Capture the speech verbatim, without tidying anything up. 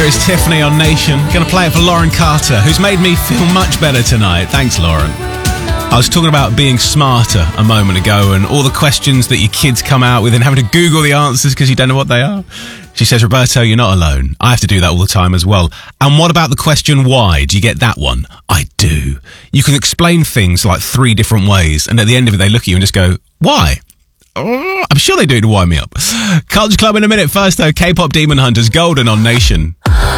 Here is Tiffany on Nation. Gonna play it for Lauren Carter, who's made me feel much better tonight. Thanks, Lauren. I was talking about being smarter a moment ago and all the questions that your kids come out with and having to Google the answers because you don't know what they are. She says, Roberto, you're not alone. I have to do that all the time as well. And what about the question why? Do you get that one? I do. You can explain things like three different ways, and at the end of it, they look at you and just go, why? Oh, I'm sure they do it to wind me up. Culture Club in a minute. First, though, K-pop Demon Hunters, Golden on Nation.